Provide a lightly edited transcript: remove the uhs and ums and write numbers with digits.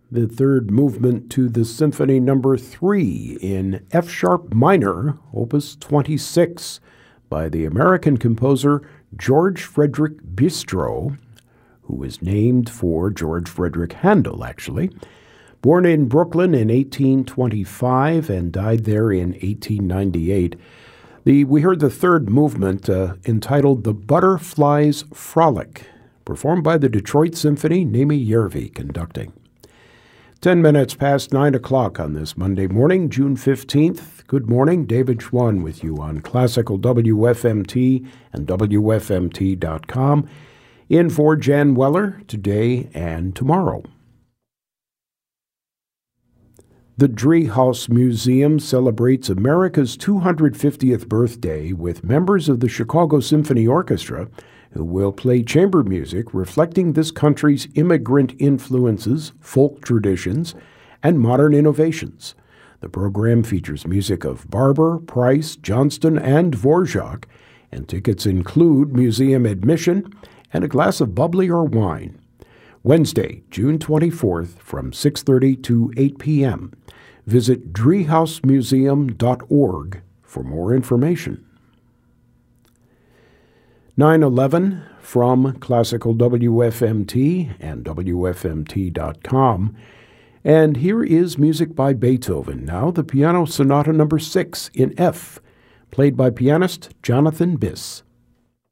the third movement to the Symphony No. 3 in F-sharp minor, Opus 26, by the American composer George Frederick Bistro, who was named for George Frederick Handel, actually. Born in Brooklyn in 1825 and died there in 1898. We heard the third movement entitled The Butterfly's Frolic, performed by the Detroit Symphony, Nemi Järvi conducting. 10 minutes past 9 o'clock on this Monday morning, June 15th. Good morning, David Schwann with you on Classical WFMT and WFMT.com. In for Jan Weller today and tomorrow. The Driehaus Museum celebrates America's 250th birthday with members of the Chicago Symphony Orchestra who will play chamber music reflecting this country's immigrant influences, folk traditions, and modern innovations. The program features music of Barber, Price, Johnston, and Dvorak, and tickets include museum admission and a glass of bubbly or wine. Wednesday, June 24th from 6:30 to 8 p.m. Visit driehausmuseum.org for more information. 9/11 from Classical WFMT and WFMT.com. And here is music by Beethoven. Now the Piano Sonata No. 6 in F, played by pianist Jonathan Biss.